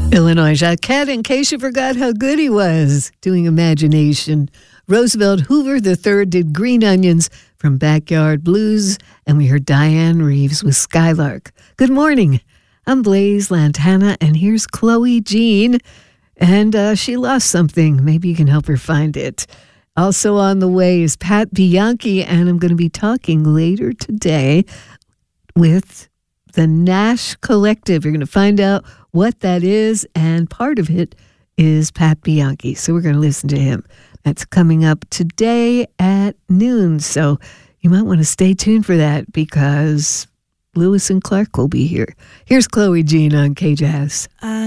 Illinois Jacquet, in case you forgot how good he was doing Imagination. Roosevelt Hoover III did Green Onions from Backyard Blues, and we heard Diane Reeves with Skylark. Good morning. I'm Blaise Lantana, and here's Chloe Jean, and she lost something. Maybe you can help her find it. Also on the way is Pat Bianchi, and I'm going to be talking later today with the Nash Collective. You're going to find out what that is, and part of it is Pat Bianchi. So we're going to listen to him. That's coming up today at noon. So you might want to stay tuned for that because Lewis and Clark will be here. Here's Chloe Jean on K-Jazz.